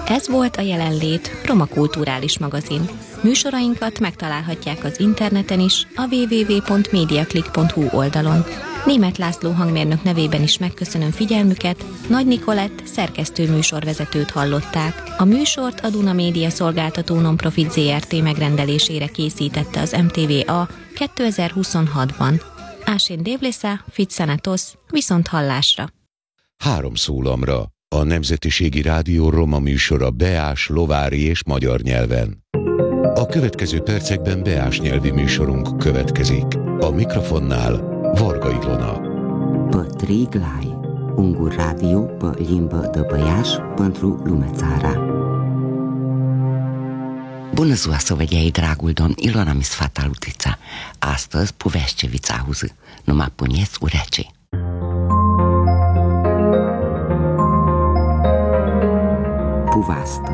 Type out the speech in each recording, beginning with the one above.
Ez volt a Jelenlét, Roma Kulturális Magazin. Műsorainkat megtalálhatják az interneten is, a www.mediaclick.hu oldalon. Németh László hangmérnök nevében is megköszönöm figyelmüket, Nagy Nikolett szerkesztő műsorvezetőt hallották. A műsort a Duna Média Szolgáltató Nonprofit Zrt. Megrendelésére készítette az MTVA 2026-ban. Ásén Dévlésza, Fitzenetos, viszont hallásra. 3 szólamra. A Nemzetiségi Rádió roma műsora beás, lovári és magyar nyelven. A következő percekben beás nyelvi műsorunk következik. A mikrofonnál Varga Ilona. Pătriglai, un radio pe limbă de băiaș pentru lumea țara. Bună ziua, săvădiai, dragul domn, Ilona mi sfata Lutița. Astăzi, povești ce viți auzi, numai puneți urece. Povastă.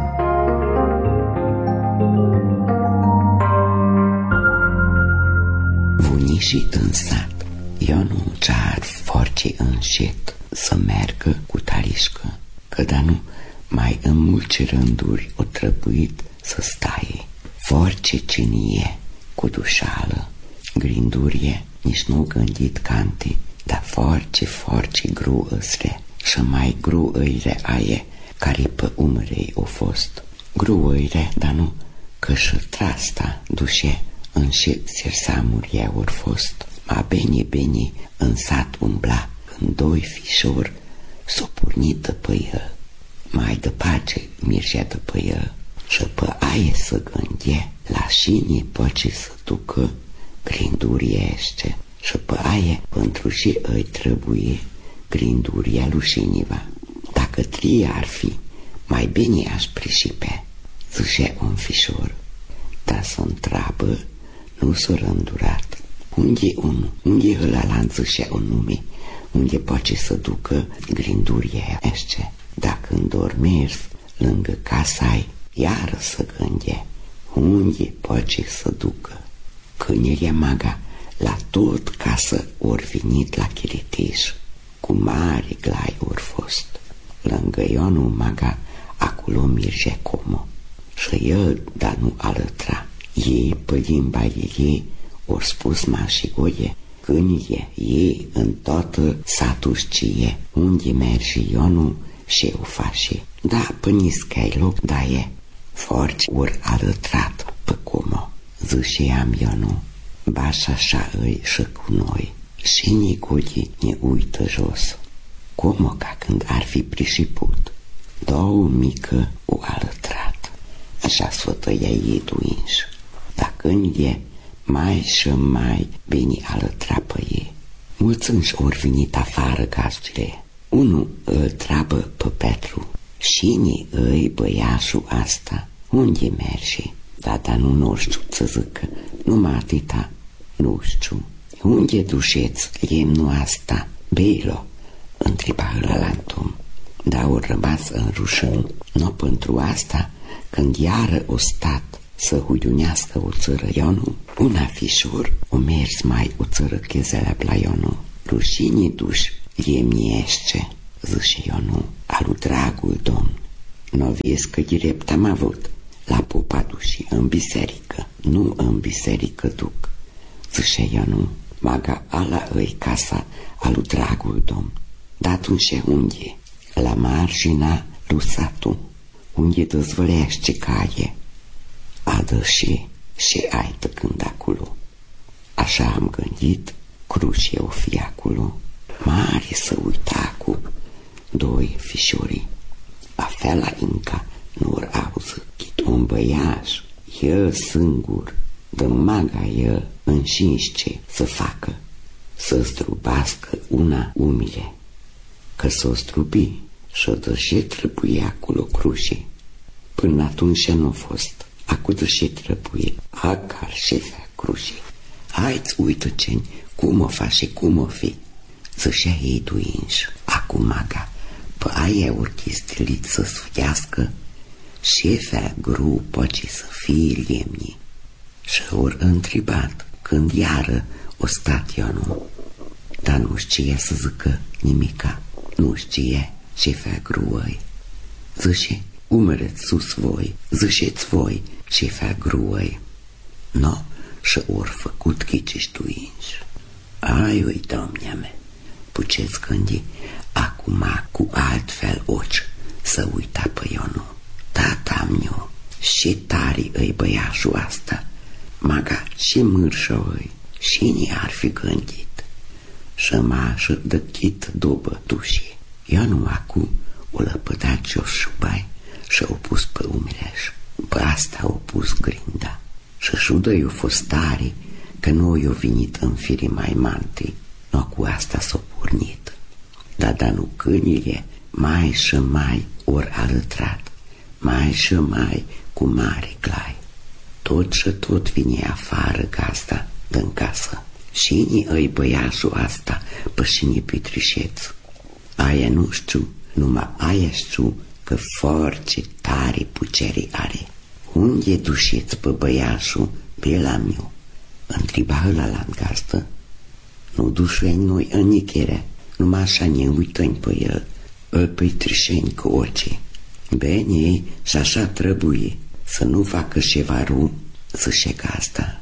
Vunișii în sat, Ionu țar foarte încet să meargă cu talișcă, că da nu mai în mulți rânduri o trebuit să staie. Foarte cinie, cu dușală, grindurie, nici nu gândit cante, dar foarte gru îsre, și mai gru îire aie, care pe umărei o fost. Gruăire, dar nu, că și trasta dușe înșe sirsamuri ea ori fost. Ma bine, în sat umbla, în 2 fișori, s-o purnită pe el. Mai departe mirgea de pe el și pe aie să gândie, la șine poate să ducă grinduriește și pe aie pentru și îi trebuie grinduria lușiniva. Dacă 3 ar fi, mai bine aș prisipe, zicea un fișor, dar s-o întreabă, nu s-o rândurat. Unde ăla zicea un nume, unde poate să ducă grinduria este. Dacă îndormezi lângă casa-i, iară să gânde, unde poate să ducă. Cânerea maga la tot casă ori venit la chiritiș, cu mare glai ori fost. Lângă Ionu maga, acolo mirge como. Și el, dar nu alătra. Ei, pe limba ei, ori spus mașigoie, cânie, ei, în toată satul știe, unde merge Ionu și o face. Da, pâniscă-i loc, da e, forci ori alătrat pe como. Ziceam Ionu, baș așa îi și cu noi, și Nicodii ne uită jos. Como ca când ar fi prișiput, 2 mică o alătrat. Așa sfătăia ei duinși. Dacă e mai și mai bine alătra pe ei. Mulți înși ori venit afară gazdele. Unul îl treabă pe Petru. Cine îi băiașul asta? Unde merge? Da, nu știu să zică. Numai atâta, nu știu. Unde dușeți lemnul asta? Belo, întreba ălalantum. Dar o rămas în rușân. Nu pentru asta, când iară o stat să huiunească o țără Ionu, un afișor o mers mai o țără chezelea la Ionu. Rușine duși lemniește, zice Ionu, alu dragul domn. Nu vezi că drept am avut la popa dușii în biserică, nu în biserică duc, zice Ionu. Maga ala îi casa alu dragul domn. Dar atunci unde? La marginea lui satul, unde dezvălește caie. Adă și ai tăcând acolo. Așa am gândit, cruce o fi acolo. Mare să uita cu 2 fișorii. Afela încă nu-r auză, chit un băiaș, el singur, de maga el înșinște să facă, să zdrubască una umile, că s-o zdrubi și-o dășe trebuie acolo cruce. Până atunci nu a fost, acu dășe trebuie, acar șefea cruce. Hai-ți uită-ceni, cum o face, cum o fi, zicea ei duinși, acu maga, pe aia ori chistilit să sfuiască, șefea gru poate să fie lemni. Și ori întrebat când iară o stat Ionu, dar nu știe să zică nimica, nu știe șefea gruăi. Zice, umăreți sus voi, ziceți voi ce fel gruăi. No, și ori făcut chici tuinși. Ai, ui, domnea mea, puceți gândi, acum cu altfel oci să uita pe Ionu. Tata-miu, și tari îi băiașul asta, maga și mârșă îi, și ni ar fi gândit. Și m-aș dăchit după tușii. Ionu acu o lăpădat jos și bai și o pus pe umileș. Pe asta o pus grinda. Și șudă-i-o fost tare că nu i-o venit în firi mai manti, no cu asta s-o pornit. Dar nu câinile mai și mai ori alătrat, mai și mai cu mare clai. Tot și tot vine afară gazda din casă. Și ni îi băiașul asta pe și ni pitrișeț. Aia nu știu, numai aia știu că foarte tare puceri are. Unde dușeți pe băiașul bela miu? Întreba ăla la gazdă. Nu dușeni noi în nichere, numai așa ne uităm pe el. Îl pitrișeni cu orice. Bine, și așa trebuie să nu facă ceva rău, zice gazda.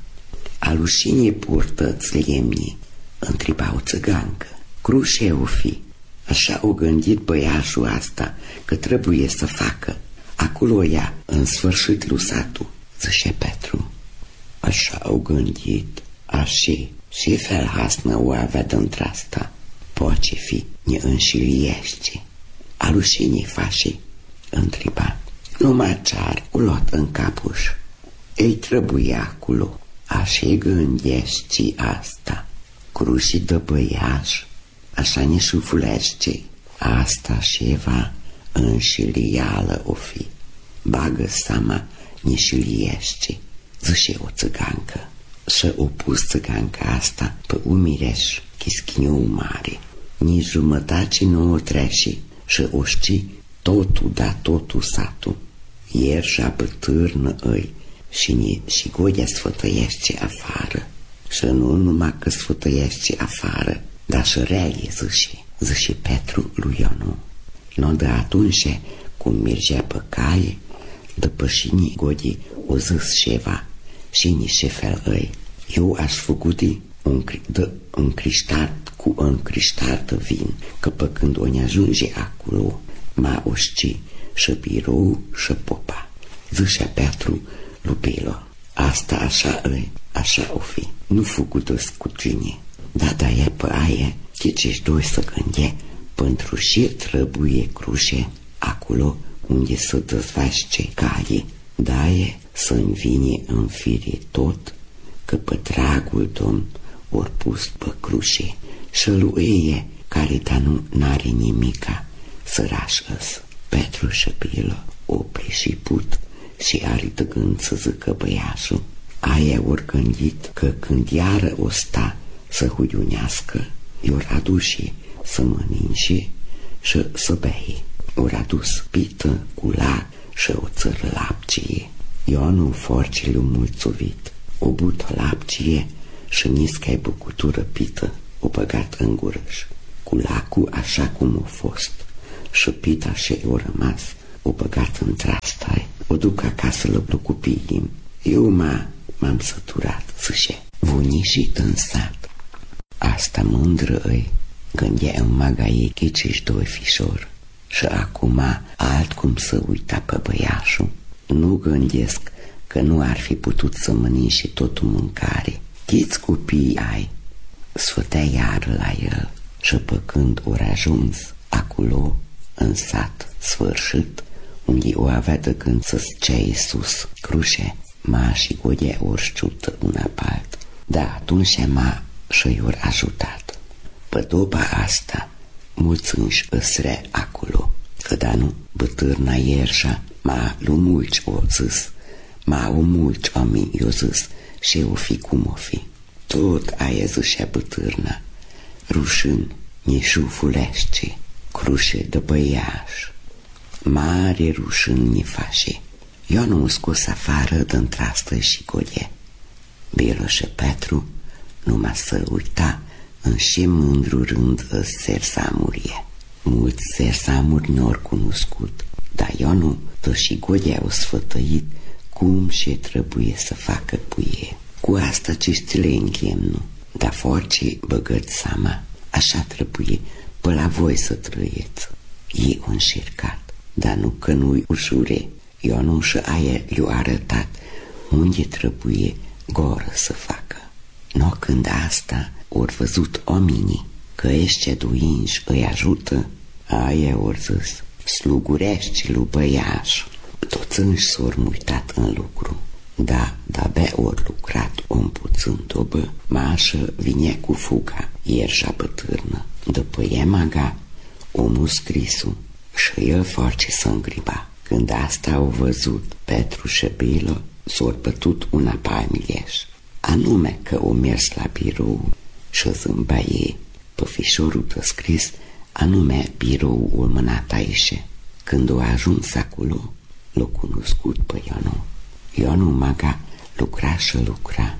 Alușine purtă-ți lemni, întreba o țăgancă. Crușe o fi. Așa o gândit băiașul asta că trebuie să facă. Acolo ea, în sfârșit lui satul, zice Petru. Așa o gândit, așa, și fel hasnă o avea dintr-asta. Poate fi, ne înșiriește. Alușine face, întreba. Numai ce-ar o luat în capuș. Ei trebuie acolo. Așa gândești asta. Crușii de băiaș, așa ne șufulește. Asta ceva înșilială o fi. Bagă seama, ne șiliește, zice o țăgancă. Și o pus țăganca asta pe umireș, chischiniu mare. Nici jumătate nu o trece și o știi totul, da totul satul. Ierșa bătârnă îi și Godea sfătăiește afară. Și nu numai că sfătăiește afară, dar și reale zice Petru lui Ionu. No de atunci, cum mergea pe caie, după și ni Godii o zis ceva și ni ce fel îi. Eu aș făcuti un criștat cu un criștat de vin, că pe când o ne ajunge acolo, m-a oșci și birou și popa. Zicea Petru lui Bilo. Asta așa îi, așa o fi. Nu făcut-o cu tine, dar e pe aia, ce-ți doi să gânde, pentru ce trebuie cruce acolo unde să dezvaște caie, daie să-mi vine în fire tot, că pe dragul Domn ori pus pe cruce și lui ei care nu n-are nimica, săraș-îs. Petru și Bilo opri și put și are de gând să zică băiașul. Aia ori gândit că când iară o sta să huiunească, i-or aduși să mănânce și să bei. Ori adus pită cu lac și o țără lapcie. Ionu forcele mulțumit, o bută lapcie și nisca-i bucutură pită, o băgat în gurăș. Cu lacul așa cum a fost și pita și-o rămas, o băgat în trastai, o duc acasă la copiii. Eu m-am săturat, zice, vunișit în sat. Asta mândră îi, gândea în magaie chici doi fișori. Și acum altcum să uita pe băiașul. Nu gândesc că nu ar fi putut să mănânce totul mâncare. Chiți copiii ai, sfătea iară la el. Și pe când ori ajuns acolo, în sat, sfârșit, unde o avea de gând să-ți cea sus cruce, ma și Godea ori știută una pe alt. Da, atunci ma și i-or ajutat. Pe doba asta, mulți înși îsre acolo, că da nu, bătârna ierșa, ma lu mulți o zis, ma o mulți oameni i-o zis, și o fi cum o fi. Tot aia zicea bătârna, rușând, ni șufulește, cruce de băiaș. Mare rușând ni face. Eu nu scos afară dintr-astă și Godea. Bilo și Petru numai să uita în ce mândru rând sersamurie. Mulți sersamuri ne-or cunoscut, Dar Ionu și Godea o sfătăit cum și trebuie să facă puie. Cu asta ce le închemnu, dar force băgăți seama, așa trebuie pe la voi să trăieți. Ei au încercat, dar nu că nu-i ușure. Ionu și aia le-a arătat unde trebuie goră să facă. No, când asta ori văzut oamenii că ești duinși îi ajută, aia ori zis, slugurești lui băiaș. Toți înși s-or muitat în lucru, da, de-abia ori lucrat om puțin dobă, mașă vine cu fuga, ierșa bătârnă. După emaga, omul scrisul și el face să îngriba. Când asta au văzut Petru și Bilo, s-or bătut una pe Amilieș, anume că o mers la birou și zâmba ei pe fișorul de scris, anume biroul urmănat aici. Când o ajuns acolo, l-a cunoscut pe Ionu. Ionu maga lucra și lucra.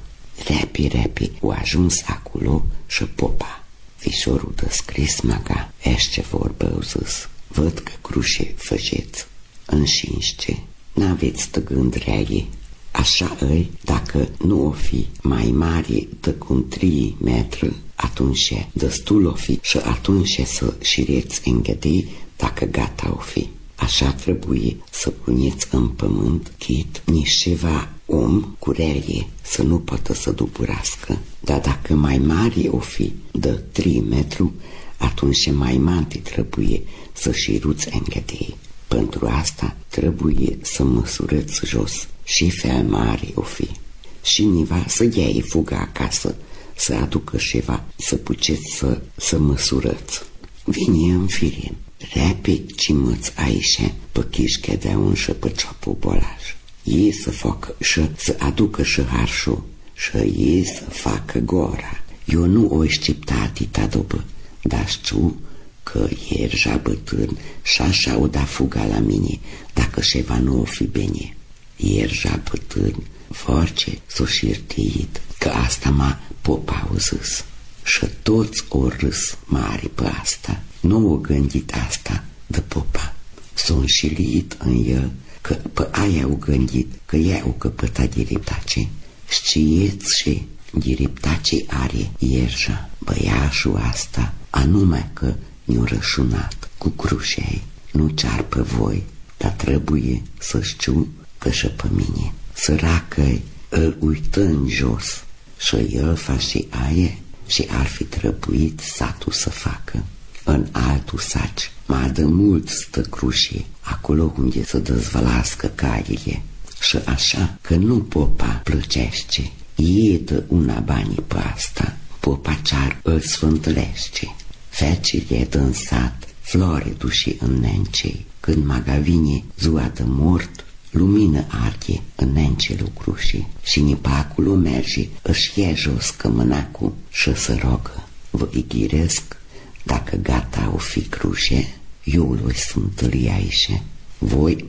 Repi, o ajuns acolo și popa. Fișorul de scris maga, ește vorbă au zis, văd că crușe făceți, înșinște, n-aveți de gând reaie. Așa îi, dacă nu o fi mai mare de cum 3 metri, atunci destul o fi și atunci să șireți îngădei dacă gata o fi. Așa trebuie să puneți în pământ chit nici ceva om cu relie să nu poată să duburască. Dar dacă mai mare o fi de 3 metri, atunci mai mante trebuie să șiruți îngădei. Pentru asta trebuie să măsurăți jos și fel mare o fi. Și niva să dea-i fuga acasă, să aducă ceva, să puceți să măsurăți. Vine în fire, repede cimăți aici, pe chișche de un și pe ceapul bolaj. Ei să facă și să aducă și harșul, și ei să facă gora. Eu nu o aștepta atâta după, dar știu că ierja bătân și așa o da fuga la mine, dacă ceva nu o fi bine. Ierja bătân, force s-o șirtiit, că asta m-a popa au zis. Și toți o râs mari pe asta, nu o gândit asta de popa. S-o înșiliit în el, că pe aia o gândit, că ea o căpătat direptace. Știieți și direptace are ierja, băiașul asta, anume că ne-o rășunat cu crușei. Nu cer pe voi, dar trebuie să știu că și pe mine. Săracăi îl uită în jos și el face aie și ar fi trebuit satul să facă. În altul saci, mai de mult stă crușii, acolo unde să dezvălască caile. Și așa că nu popa plăcește, ei dă una banii pe asta, popa cear îl sfântlește. Fecile din sat, flore duși în nencei, când maga vine ziua de mort, lumină arde în nencele crușii și nipacul merge, își ia jos cămânacul și să rogă. Vă ighiresc, dacă gata o fi crușe, eu l-o sfântări aici. Voi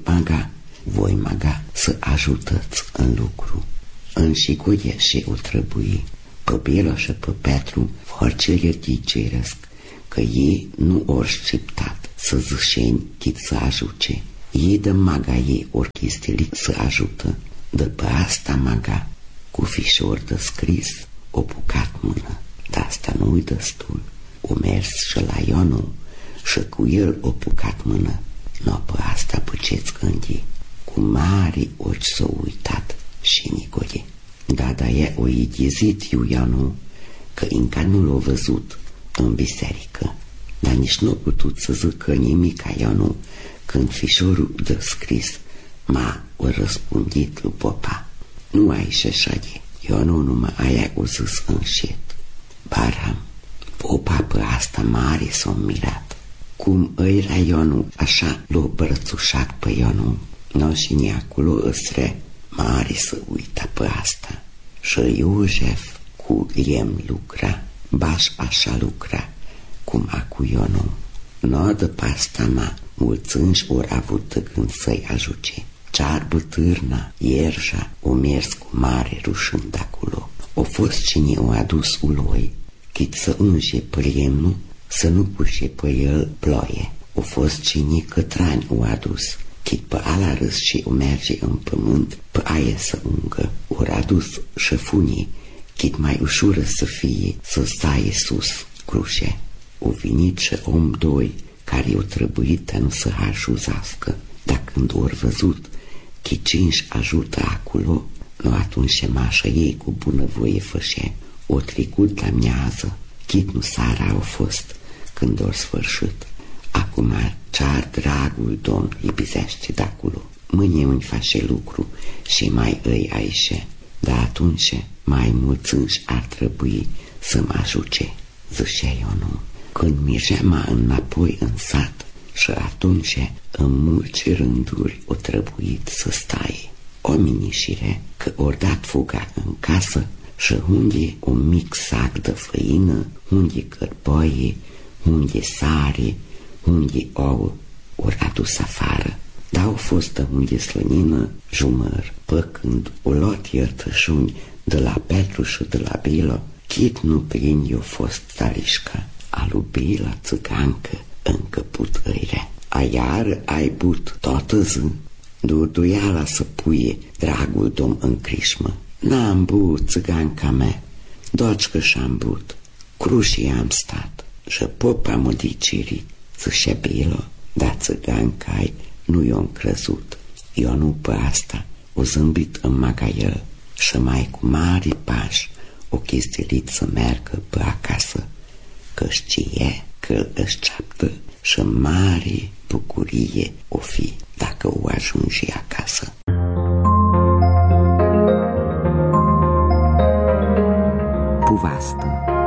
maga să ajutați în lucru. Înșigoie și o trebuie, pe Belo și pe Petru, forțele digeresc, că ei nu ori știptat să zâșeni chit să ajuce. Ei de maga ei ori chistilit să ajută. După asta maga, cu fișor de scris, o bucat mână. Dar asta nu-i destul. O mers și la Ionu și cu el o bucat mână. No, pe asta puceți gândi. Cu mari ochi s-o uitat și Nicole. Da, e o ighizit Ionu, că încă nu l-o văzut în biserică. Dar nici nu a putut să zică nimic a Ionu când fișorul de scris m-a răspundit lui popa. Nu ai șeșade, Ionu numai aia o zis înșet. Baram, popa pe asta mare s-a mirat. Cum era Ionu, așa l-a brățușat pe Ionu. No și neacolo îsre mare să uita pe asta. Și Iosef cu lemn lucra, baș așa lucra, cum a cu Ionu. No, după asta mulți înși ori avut de gând să-i ajuce. Cear bătârna, ierja, o mers cu mare rușând acolo. O fost cine o adus uloi, chit să înje pe lemnul, să nu pușe pe el ploaie. O fost cine cătrani o adus, chit pe ala râs și o merge în pământ, pe aia să ungă, ori adus șăfunii, chit mai ușură să fie, să stai sus, crușe. O venit și om doi, care o trebuit nu să hașuzească, dar când ori văzut, chit cinci ajută acolo, nu atunci mașa ei cu bunăvoie fășe, o trecut la miază, chit nu sara au fost, când ori sfârșit. Acum ce-ar dragul domn îi bizește de acolo. Mâine îmi face lucru și mai îi aișe, dar atunci mai mulți înși ar trebui să mă ajute, zicea Ionu. Când mergeam înapoi în sat și atunci în mulți rânduri o trebuit să stai. O minișire că ori dat fuga în casă și unde un mic sac de făină, unde cărboie, unde sare, unde ouă, ori adus afară. Dar au fost de unde slănină jumăr, pă când o luat iertășuni de la Petru și de la Bilo, chit nu prin eu fost talișca. A lui Bila țigancă încă put îire. A iară ai but toată zi, durduiala să puie dragul domn în crișmă. N-am but, țiganca mea, doci că și-am but, crușii am stat și popa mă diciri, zicea Bilo, dar țiganca-i nu i-o încrezut. Eu nu pe asta o zâmbit în magael și mai cu mari pași o chistilit să meargă pe acasă, că știe că își ceaptă și mare bucurie o fi dacă o ajunge acasă. Puvastă.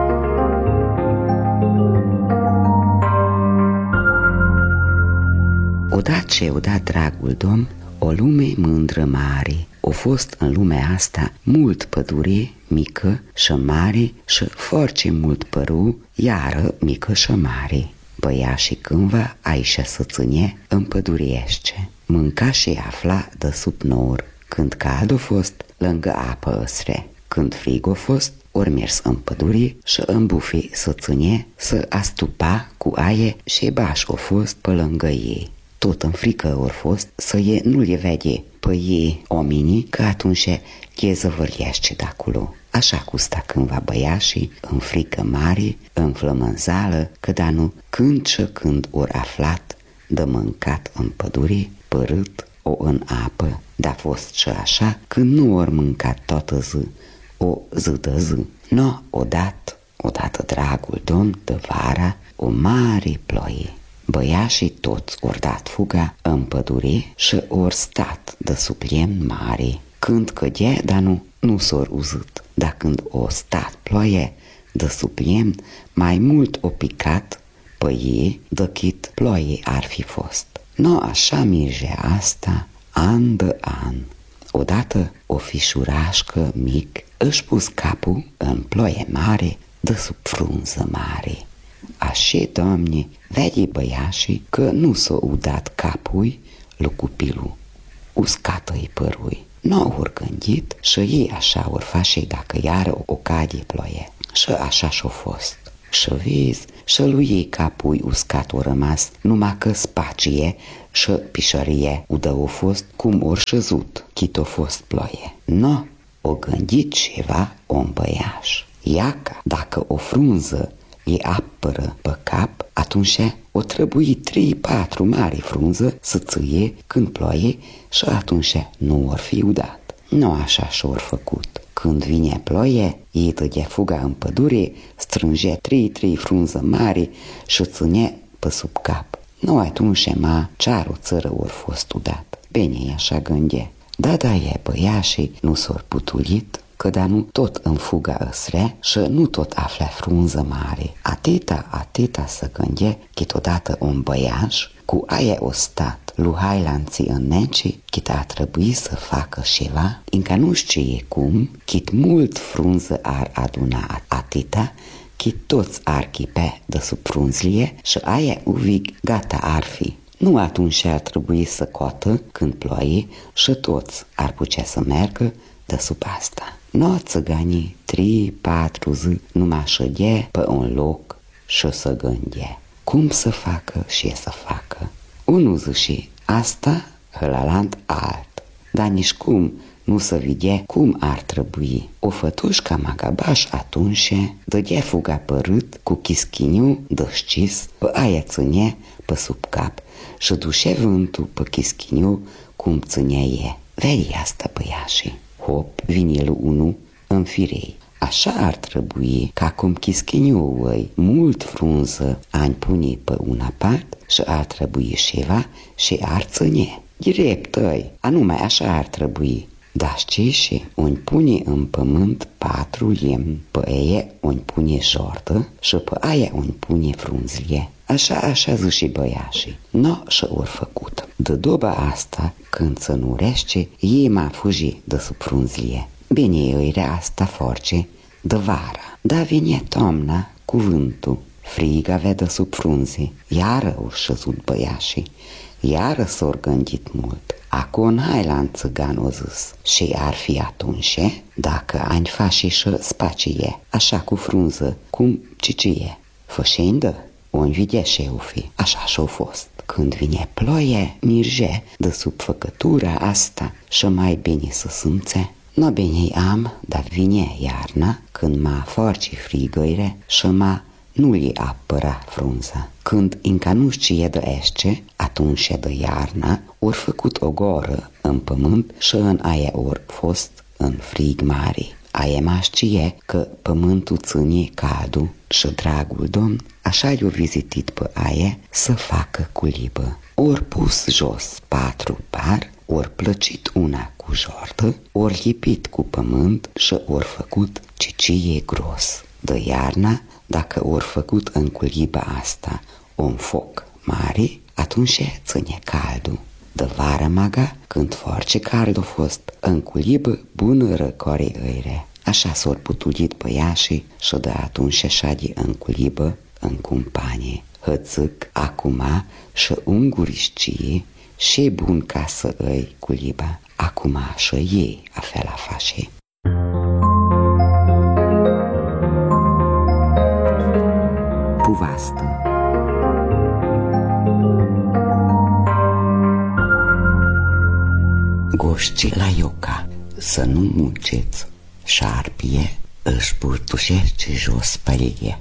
Odată dragul domn, o lume mândră mare. O fost în lumea asta mult pădure mică și mare și foarte mult păru, iară mică și mare. Băiașii cândva aici să ține în păduriește. Mânca și afla de sub nor, când cald a fost lângă apă ăsre, când frig a fost ori mers în pădure și în bufe să ține, să astupa cu aie și baș a fost pe lângă ei. Tot în frică ori fost să e nu le vede pe ei oamenii, că atunci le zăvâriește de acolo. Așa cu sta cândva băiașii, în frică mare, în flămânzală, că da nu când și când ori aflat de mâncat în pădure, părât o în apă, dar fost și așa când nu ori mâncat toată zi, o zi de zi. No, odată dragul domn de vara, o mare ploaie. Băiașii toți ori dat fuga în pădure și ori stat de sub lemn mare. Când cădea, dar nu s-or uzit, dar când o stat ploaie de sub lemn, mai mult o picat pe ei decât ploaie ar fi fost. No, așa mergea asta an de an. Odată o fișurașcă mic își pus capul în ploaie mare de sub frunză mare. Așa, Doamne, vede băiașii că nu s-o udat capui lui copilul, uscată-i părui. N-au ori gândit și ei așa ori face dacă iară o cade ploaie. Și așa și-o fost. Și vezi, și lui ei capui uscat o rămas, numai că spacie și pișărie udă o fost cum ori șezut, chit o fost ploaie. No, o gândit ceva om băiaș. Iaca, dacă o frunză e apără pe cap, atunci o trebuie 3-4 mari frunză să țâie când ploaie și atunci nu or fi udat. Nu așa și-or făcut. Când vine ploaie, ei dădea fuga în pădure, strângea 3 frunză mari și ține pe sub cap. Nu atunci ce-ar o țără or fost udat. Bine, așa gândea. Da, e băiașii nu s-or putulit, că da nu tot în fuga ăsrea și nu tot afla frunză mare. Atâta să gândea, chit odată un băiaș, cu aia o stat lui Hailanții în neci, chit a trebuit să facă ceva, încă nu știe cum, chit mult frunză ar aduna atâta, chit toți ar chipe de sub frunzlie și aia uvig gata ar fi. Nu atunci ar trebui să coată când ploaie și toți ar putea să meargă de sub asta. No, țăganii 3-4 zi numai șădea pe un loc și să gândea cum să facă și să facă. Unul zice, asta hălalant alt. Dar nici cum nu se vedea cum ar trebui. O fătușca Magabaș atunci dădea fuga părât cu chischiniu dăscis, pe aia ține pe sub cap și dușea vântul pe chischiniu cum ținea e. Vedi asta, băiașii? Hop, vine lui unu în firei. Așa ar trebui ca cum chischiniu îi mult frunză ani pune pe una part și ar trebui ceva și ar ține. Drept, anume așa ar trebui. Dar știi și un pune în pământ 4 lemn, pe aia un pune jortă și pe aia un pune frunzlie. Așa zice băiașii. No, și ori făcut. De doba asta, când se nurește, ei m-a fugit de sub frunzlie. Bine, era asta force de vara. Dar vine toamna cu vântul. Frig avea de sub frunze. Iară o șezut băiașii. Iară s-o gândit mult. Acum hai la țăgan, o zis. Și ar fi atunci, dacă ani faci și spacie, așa cu frunză, cum cicie. Fășindă, o învidea șeufi. Așa și-o fost. Când vine ploie, mirge de sub făcătura asta și mai bine să simțe. No bine am, dar vine iarna, când m-a forci frigăire și nu li apăra frunza. Când încă nu știe de esce, atunci de iarna, ori făcut o goră în pământ și în aia ori fost în frig mare. Aia mă știe că pământul ține caldu și dragul domn așa i-o vizitit pe aia să facă culibă. Ori pus jos 4 par, ori plăcit una cu jortă, ori lipit cu pământ și ori făcut cicie gros. De iarna, dacă ori făcut în culiba asta un foc mare, atunci ține caldu. De vară maga, când foarte cald a fost, în culibă bună răcore îire. Așa s-or putulit băiașii și de atunci șade în culibă în companie. Hățâc acuma și ungurișcie și bun ca să îi culiba. Acum și ei a fel la face. Puvastă. Goști la ioca, să nu munceți, șarpie își purtușește jos părie.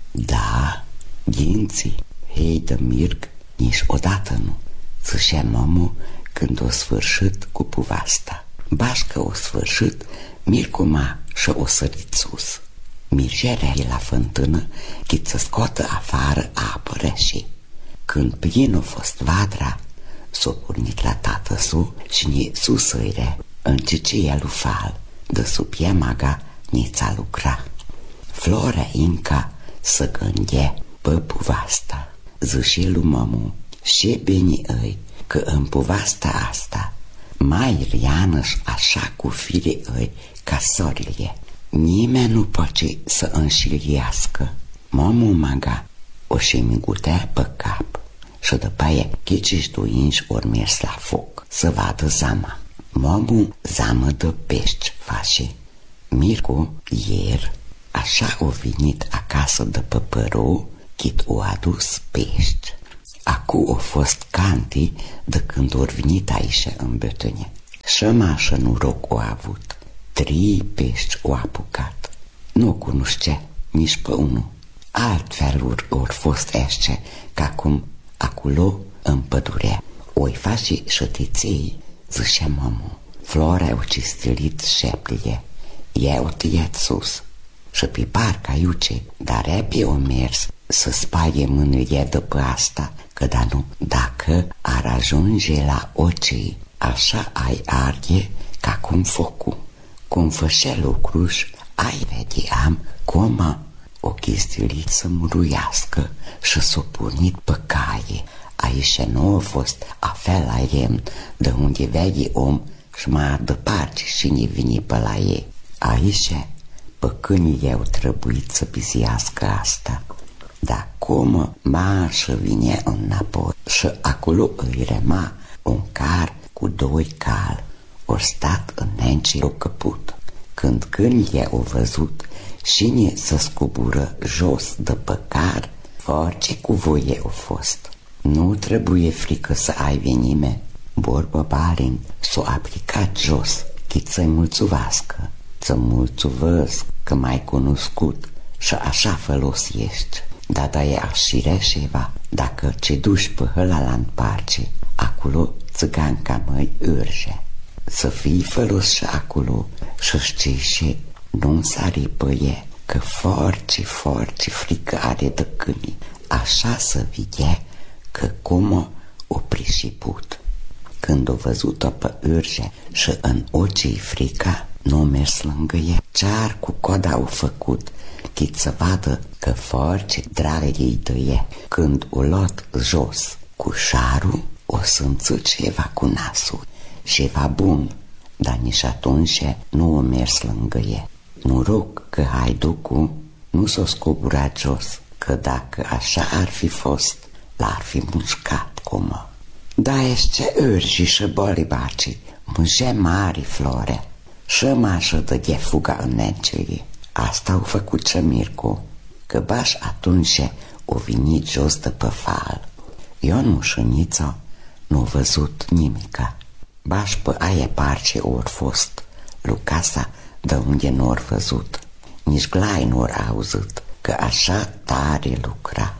Da, dinții, hei de mirg, nici odată nu, zicea mamă când o sfârșit cu puvasta. Bașcă o sfârșit, mircuma și o sărit sus. Mirgerea e la fântână, chit să scoată afară apă reșii. Când plin a fost vadra, s-o pornit la tatăsu și ni susăire în cicia lui Fal, de sub ea maga nița lucra. Flora Inca să gândea pe puvasta, zice lui mămu, și bine îi că în puvasta asta mai riană-și așa cu fire îi ca sorile. Nimeni nu poate să înșiliască. Mămu maga o și migutea pe cap și după aia chiciși duinși ori mers la foc să vadă zama. Mămu zamă de pești face. Mircu ieri așa o venit acasă de pe părou, chit o adus pești. Acu o fost canti de când ori venit aici în bătâne. Și mașă noroc o avut. 3 pești o apucat. Nu cunoștea nici pe unul. Altfel ori fost esce, ca cum acolo în pădurea. Oi face șătiței, zicea mămu. Flora o cistilit șeptile. Ea o tăiat sus. Și pe parca iuce, dar repede o mers să spaie mânuie după asta, că da nu, dacă ar ajunge la ocei, așa ai arde ca cum focul. Cum fășea lucruși, ai vedeam cum o chistilit să muruiască și s-o pornit pe caie. Aici nu a fost afel la lemn, de unde vede om și mai departe și ne vine pe la ei. Aici, pe când eu trebuit să piziască asta, dar cum marșă vine înapoi și acolo îi rema un car cu 2 cal, ori stat înainte o căput. Când cânie o văzut, cine să scubură jos de pe car, orice cu voie o fost. Nu trebuie frică să ai venime, Borbă Balin s-o aplicat jos, chit să-i mulțuvească, să mulțuvăsc că m-ai cunoscut și așa fălos ești. Da e așireșeva, dacă ce duși pe hălalan parce, acolo țiganca măi urge. Să fii fălos și acolo și știi și nu-mi sari păie, că foarte frică are de câini. Așa să vede că cum o prișiput. Când o văzut-o pe urge și în ochii frica, nu a mers lângă ea. Ce-ar cu coda o făcut, chit să vadă că foarte dragă ei de ea. Când o luat jos cu șarul, o simțit ceva cu nasul, ceva bun, dar nici atunci nu a mers lângă ea. Noroc că haiducul nu s-o scoburat jos, că dacă așa ar fi fost, l-ar fi mușcat cum. Da, este urgi și boli baci, mânge mari flore, și mașă de fuga în nencele. Asta au făcut Cămircu, că baș atunci o venit jos de pe fal. Ionu și Nița nu văzut nimica. Baș pe aia parce ori fost, Lucasa de unde n-or văzut, nici glai n-or auzit, că așa tare lucra.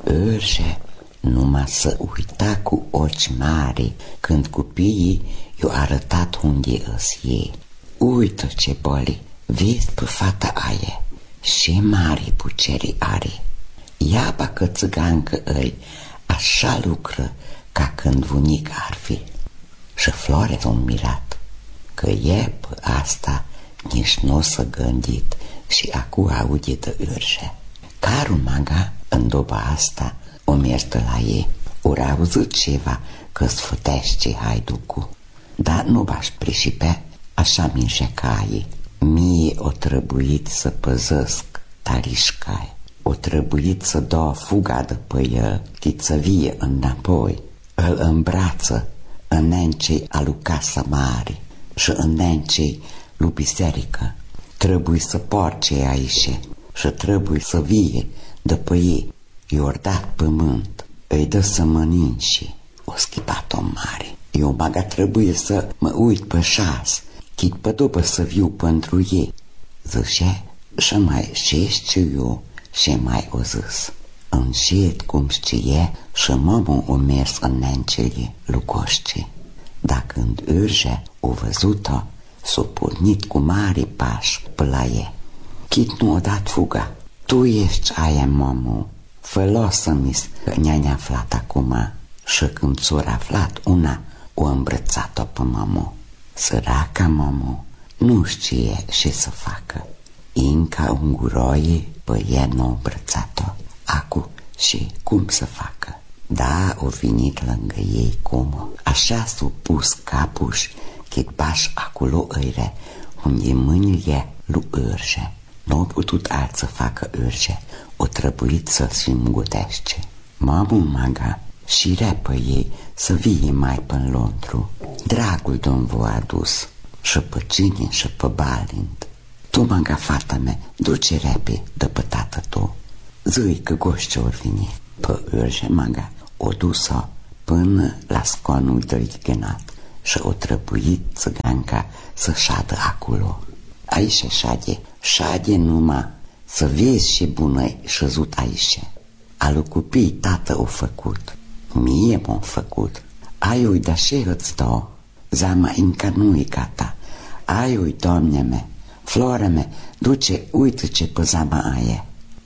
Urge numai să uita cu ochi mari când copiii i-au arătat unde îs ei. Uită ce boli, vezi pe fata aia, și mari puceri are. Iaba că țigancă îi așa lucră ca când vunic ar fi. Și Flore s-a mirat, că e pe asta nici n-o să gândit și acu aude de urge. Carul maga în doba asta o mertă la ei, ori auzit ceva că sfătește haiducul, dar nu v-aș prișipe, așa minșe caii. Mie o trebuit să păzesc tarișcai, o trebuit să dau fuga de pe el, chit să vie înapoi, îl îmbrață în nencei a lui Casa Mare și în nencei lui Biserică. Trebuie să porce aici și trebuie să vie de pe ei. I-or dat pământ, îi dă să mănânci, o schipat-o mare. Eu maga trebuie să mă uit pe șas, chit pe după să viu pentru ei. Zice, și mai știu eu și mai o zis. Încet cum știe și mamă o mers în nencele lucoșce. Dar când urge o văzut-o, s-o pornit cu mari pași pe la ei. Chit nu o dat fuga. Tu ești aia, mamă, fălosă-mi-s că ne-a aflat acum. Și când s-o aflat una, o îmbrățat-o pe mamă. Săraca mamă nu știe ce să facă. Inca unguroie pe ea n-o îmbrățat-o. Acu și cum să facă? Da, o venit lângă ei cum. Așa s-o pus capuși, chit baș acolo îire, unde mâinile lui urge. Nu-a putut alt să facă urge, o trebuit să-ți îngutește. Mamă maga și repă ei să vie mai până Londru. Dragul domn v-a adus și pe cine și pe Balind. Tu, maga, fata mea, duce repe de pe tată tu. Zăi că goște ori vine. Pe urge, maga, o dusă până la sconul dălghenat și o trebuit țiganca să șadă acolo. Aici șade numai să vezi ce bună șezut aici. Alu copii tată o făcut, mie m-o făcut. Aiui, da și îți dau, zama încă nu-i gata. Aiui, doamne mea, flore mea, duce, uite ce pe zama aia.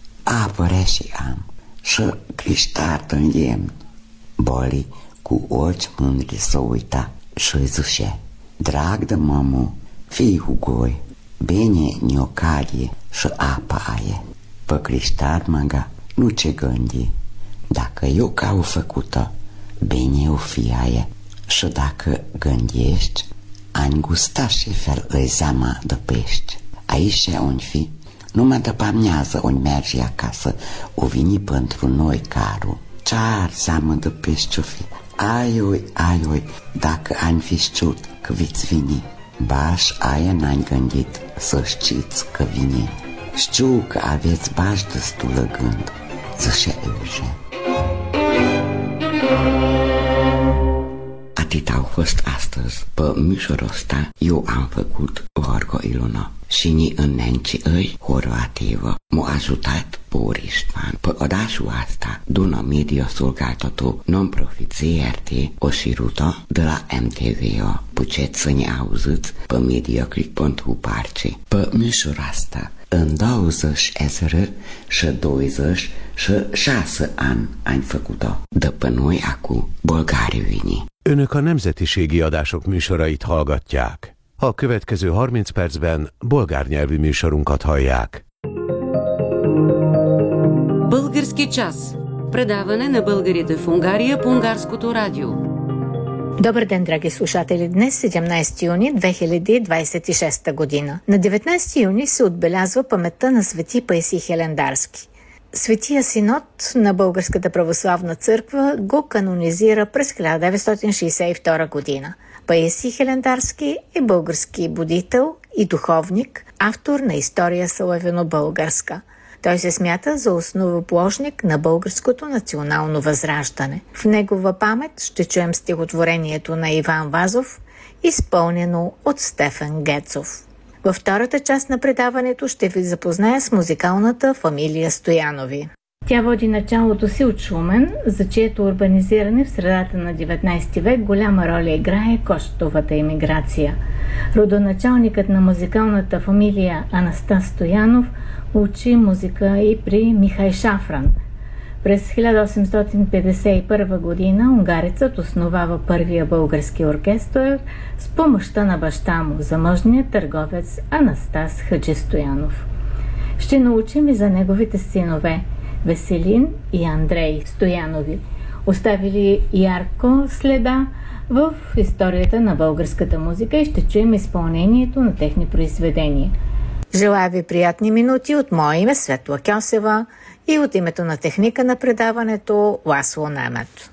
Apă reșe am și criștar în lemn. Boli cu ochi mândri să uita și zice, drag de mamă, fii hugoi, bine ne-o carie și apa aia. Pe criștar, maga, nu ce gândi. Dacă eu ca o făcută, bine o fi aia. Și dacă gândești, ani gusta și fel îi zama de pești. Aici un fi, numai de pamiază ori merge acasă, o vini pentru noi carul. Ce-ar zamă de pești o fi? Aioi, dacă ani fi știut că viți vini. Baș aia n-ai gândit să știți că vine. Știu că aveți baș destulă gând, zice urge. Atât au fost astăzi. Pe műsorul ăsta eu am făcut Gorgo Ilona. Și ni înnenci îi Horvativa m-a ajutat Borisman. Pe odașul asta, Duna Media Szolgáltató non-profit ZRT o șirută de la MTV-a. Puteți să ne auziți pe mediaclick.hu parce. Pe műsorul asta, în 2026 ani făcut-o. De pe noi acum bolgári. Önök a nemzetiségi adások műsorait hallgatják. A következő 30 percben bolgár nyelvű műsorunkat hallják. Български час. Предаване на българите в Унгария по Унгарското радио. Добър ден, драги слушатели! Днес 17 юни 2026 година. На 19 юни се отбелязва паметта на свети Паисий Хилендарски. Светия синод на Българската православна църква го канонизира през 1962 година. Паисий Хилендарски е български будител и духовник, автор на история славяно-българска. Той се смята за основоположник на българското национално възраждане. В негова памет ще чуем стихотворението на Иван Вазов, изпълнено от Стефан Гецов. Във втората част на предаването ще ви запозная с музикалната фамилия Стоянови. Тя води началото си от Шумен, за чието урбанизиране в средата на 19 век голяма роля играе кощовата емиграция. Родоначалникът на музикалната фамилия Анастас Стоянов учи музика и при Михай Шафран. През 1851 година унгарецът основава първия български оркестър с помощта на баща му, заможният търговец Анастас Хаджистоянов. Ще научим и за неговите синове Веселин и Андрей Стоянови, оставили ярко следа в историята на българската музика и ще чуем изпълнението на техни произведения. Желая ви приятни минути от мое име Светла Кьосева и от името на техника на предаването Ласло Немет.